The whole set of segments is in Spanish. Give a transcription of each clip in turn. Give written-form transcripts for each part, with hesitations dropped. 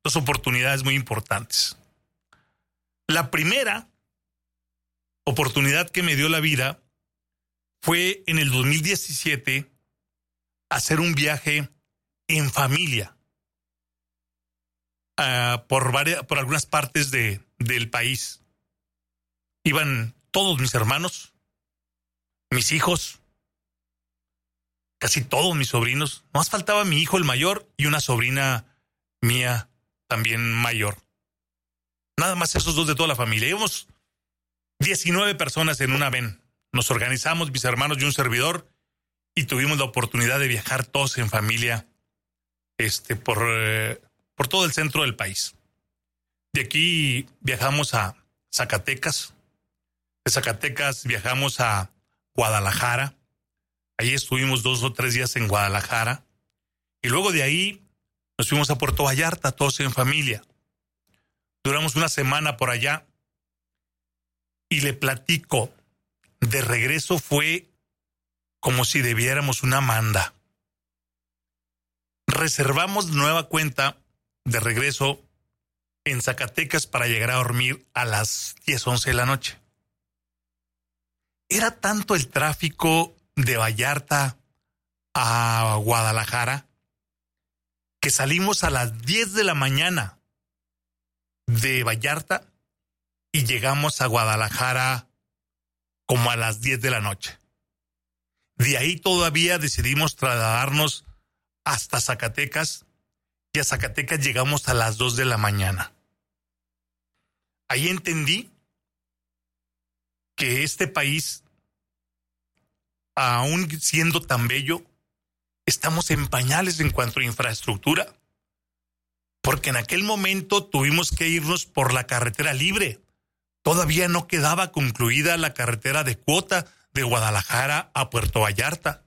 dos oportunidades muy importantes. La primera oportunidad que me dio la vida fue en el 2017 hacer un viaje en familia por algunas partes del país. Iban todos mis hermanos, mis hijos, casi todos mis sobrinos. Nomás faltaba mi hijo el mayor y una sobrina mía también mayor. Nada más esos dos de toda la familia. Íbamos 19 personas en una van. Nos organizamos, mis hermanos y un servidor, y tuvimos la oportunidad de viajar todos en familia por todo el centro del país. De aquí viajamos a Zacatecas. De Zacatecas viajamos a Guadalajara. Ahí estuvimos 2 o 3 días en Guadalajara. Y luego de ahí nos fuimos a Puerto Vallarta, todos en familia. Duramos una semana por allá. Y le platico, de regreso fue como si debiéramos una manda. Reservamos nueva cuenta de regreso en Zacatecas para llegar a dormir a las 10, 11 de la noche. Era tanto el tráfico de Vallarta a Guadalajara que salimos a las 10 de la mañana de Vallarta y llegamos a Guadalajara como a las 10 de la noche. De ahí todavía decidimos trasladarnos hasta Zacatecas y a Zacatecas llegamos a las 2 de la mañana. Ahí entendí que este país, aún siendo tan bello, estamos en pañales en cuanto a infraestructura, porque en aquel momento tuvimos que irnos por la carretera libre. Todavía no quedaba concluida la carretera de cuota de Guadalajara a Puerto Vallarta.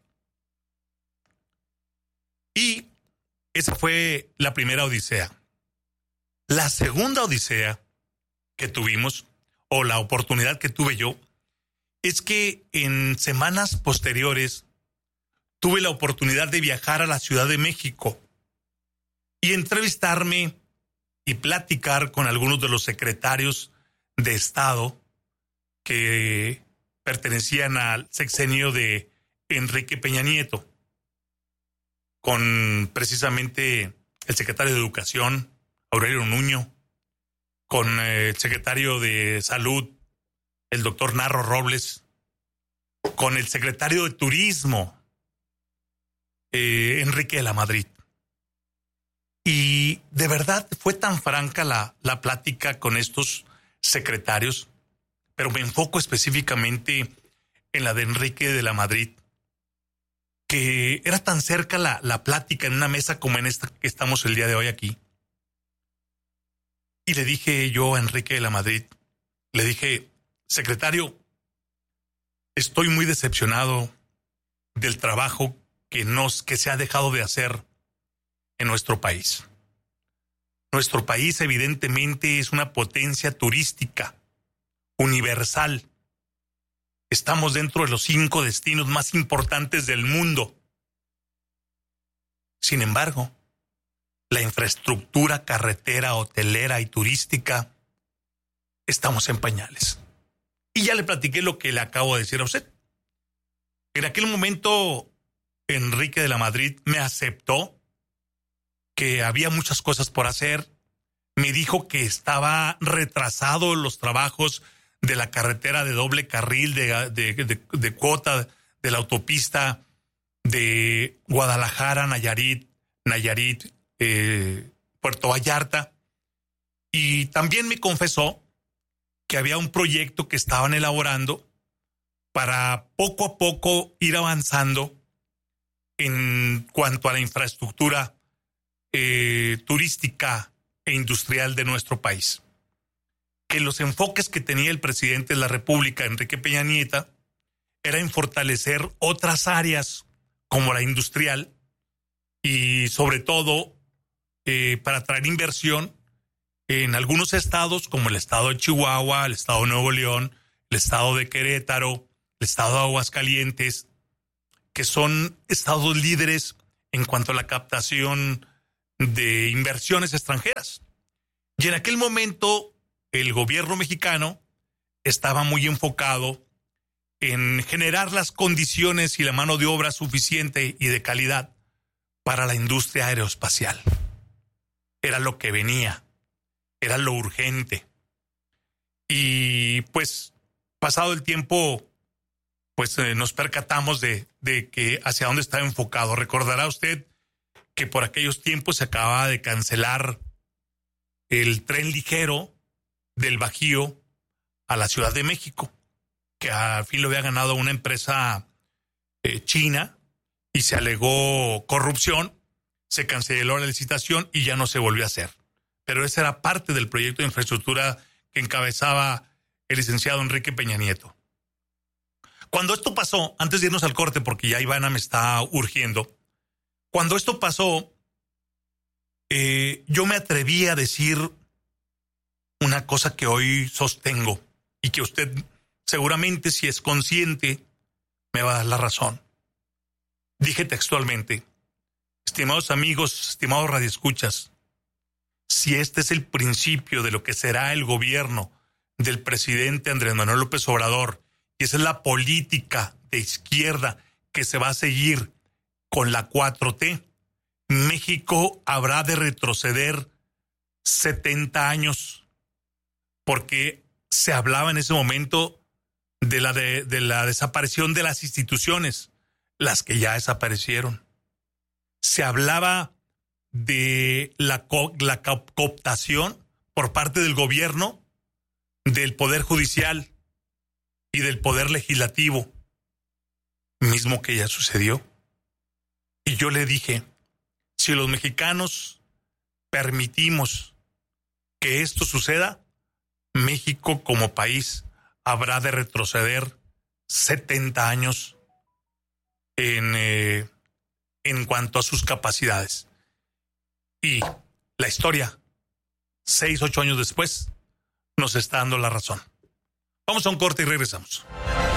Y esa fue la primera odisea. La segunda odisea que tuvimos, o la oportunidad que tuve yo, es que en semanas posteriores tuve la oportunidad de viajar a la Ciudad de México y entrevistarme y platicar con algunos de los secretarios de Estado que pertenecían al sexenio de Enrique Peña Nieto, con precisamente el secretario de Educación, Aurelio Nuño, con el secretario de Salud, el doctor Narro Robles, con el secretario de Turismo, Enrique de la Madrid. Y de verdad fue tan franca la plática con estos secretarios, pero me enfoco específicamente en la de Enrique de la Madrid, que era tan cerca la plática en una mesa como en esta que estamos el día de hoy aquí. Y le dije yo a Enrique de la Madrid, le dije, secretario, estoy muy decepcionado del trabajo que se ha dejado de hacer en nuestro país. Nuestro país evidentemente es una potencia turística universal. Estamos dentro de los 5 destinos más importantes del mundo. Sin embargo, la infraestructura carretera, hotelera y turística, estamos en pañales. Y ya le platiqué lo que le acabo de decir a usted. En aquel momento, Enrique de la Madrid me aceptó que había muchas cosas por hacer. Me dijo que estaba retrasado los trabajos de la carretera de doble carril de cuota de la autopista de Guadalajara, Nayarit, Puerto Vallarta. Y también me confesó que había un proyecto que estaban elaborando para poco a poco ir avanzando en cuanto a la infraestructura turística e industrial de nuestro país. Que los enfoques que tenía el presidente de la República, Enrique Peña Nieto, era en fortalecer otras áreas como la industrial y sobre todo para atraer inversión en algunos estados como el estado de Chihuahua, el estado de Nuevo León, el estado de Querétaro, el estado de Aguascalientes, que son estados líderes en cuanto a la captación de inversiones extranjeras. Y en aquel momento el gobierno mexicano estaba muy enfocado en generar las condiciones y la mano de obra suficiente y de calidad para la industria aeroespacial. Era lo que venía, era lo urgente. Y pues, pasado el tiempo, pues nos percatamos de que hacia dónde estaba enfocado. Recordará usted que por aquellos tiempos se acababa de cancelar el tren ligero del Bajío a la Ciudad de México, que al fin lo había ganado una empresa china y se alegó corrupción, se canceló la licitación y ya no se volvió a hacer. Pero esa era parte del proyecto de infraestructura que encabezaba el licenciado Enrique Peña Nieto. Cuando esto pasó, antes de irnos al corte, porque ya Ivana me está urgiendo, cuando esto pasó, yo me atreví a decir una cosa que hoy sostengo y que usted seguramente, si es consciente, me va a dar la razón. Dije textualmente: estimados amigos, estimados radioescuchas, si este es el principio de lo que será el gobierno del presidente Andrés Manuel López Obrador, y esa es la política de izquierda que se va a seguir con la 4T, México habrá de retroceder 70 años, porque se hablaba en ese momento de la desaparición de las instituciones, las que ya desaparecieron. Se hablaba de la cooptación por parte del gobierno, del Poder Judicial y del Poder Legislativo, mismo que ya sucedió. Y yo le dije, si los mexicanos permitimos que esto suceda, México como país habrá de retroceder 70 años en cuanto a sus capacidades. Y la historia, 6, 8 años después, nos está dando la razón. Vamos a un corte y regresamos.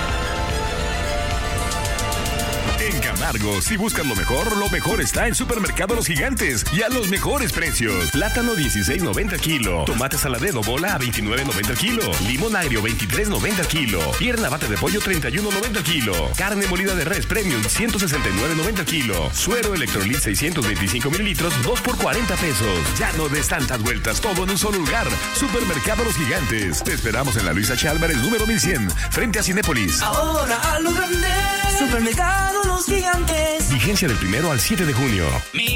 En Camargo, si buscas lo mejor está en Supermercado Los Gigantes y a los mejores precios. Plátano 16.90 kilo, tomate saladero bola a 29.90 kilo, limón agrio 23.90 kilo, pierna bate de pollo 31.90 kilo, carne molida de res premium 169.90 kilo, suero Electrolit 625 mililitros 2 por 40 pesos. Ya no des tantas vueltas, todo en un solo lugar. Supermercado Los Gigantes. Te esperamos en la Luisa H. Álvarez número 1100, frente a Cinépolis. Ahora a lo grande. Supermercado Los Gigantes. Vigencia del 1 al 7 de junio. Mi